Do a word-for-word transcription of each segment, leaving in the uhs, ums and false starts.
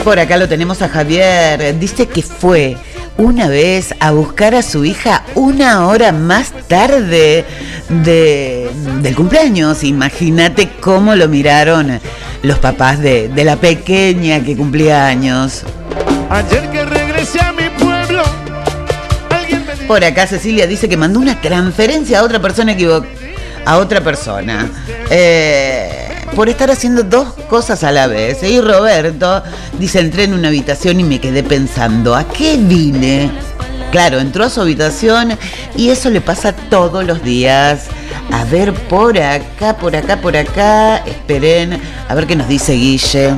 Por acá lo tenemos a Javier. Dice que fue una vez a buscar a su hija una hora más tarde de, del cumpleaños. Imagínate cómo lo miraron los papás de, de la pequeña que cumplía años. Ayer que regresé a mi pueblo, alguien me dijo... Por acá Cecilia dice que mandó una transferencia a otra persona equivocada. A otra persona. Eh, por estar haciendo dos cosas a la vez. Y Roberto dice, entré en una habitación y me quedé pensando, ¿a qué vine? Claro, entró a su habitación y eso le pasa todos los días. A ver, por acá, por acá, por acá. Esperen, a ver qué nos dice Guille.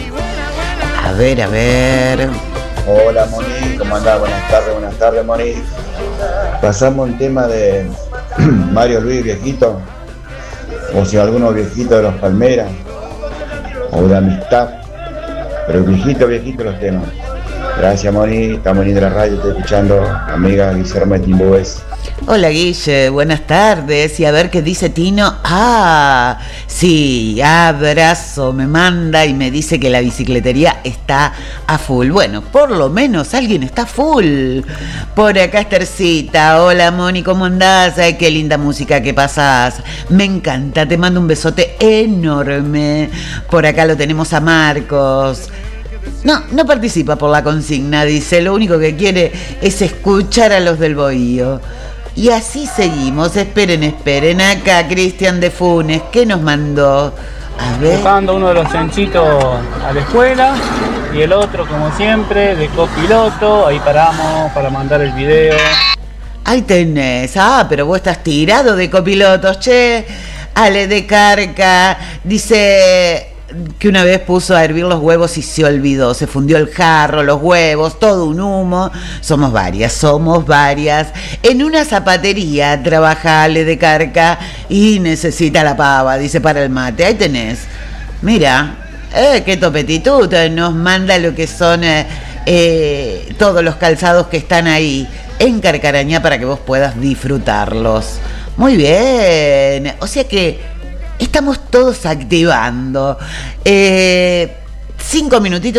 A ver, a ver. Hola, Moni, ¿cómo andás? Buenas tardes, buenas tardes, Moni. Pasamos un tema de Mario Luis viejito, o si alguno viejito de los Palmeras, o de Amistad, pero viejito, viejito los temas. Gracias, Moni, estamos en la radio, estoy escuchando, amiga Guillermo Timbúes. Hola Guille, buenas tardes. Y a ver qué dice Tino. Ah, sí, abrazo, me manda y me dice que la bicicletería está a full. Bueno, por lo menos alguien está full. Por acá Estercita. Hola Moni, ¿cómo andás? Ay, qué linda música que pasás. Me encanta, te mando un besote enorme. Por acá lo tenemos a Marcos. No, no participa por la consigna, dice, lo único que quiere es escuchar a los del Bohío. Y así seguimos, esperen, esperen, acá Cristian de Funes, ¿qué nos mandó? A ver. Buscando uno de los chanchitos a la escuela y el otro, como siempre, de copiloto, ahí paramos para mandar el video. Ahí tenés, ah, pero vos estás tirado de copilotos, che. Ale de Carca, dice... que una vez puso a hervir los huevos y se olvidó, se fundió el jarro, los huevos, todo un humo. Somos varias, somos varias. En una zapatería trabaja Ale de Carca y necesita la pava, dice, para el mate. Ahí tenés. Mira, eh, qué topetitud, nos manda lo que son eh, eh, todos los calzados que están ahí en Carcarañá para que vos puedas disfrutarlos. Muy bien, o sea que estamos todos activando. Eh, cinco minutitos.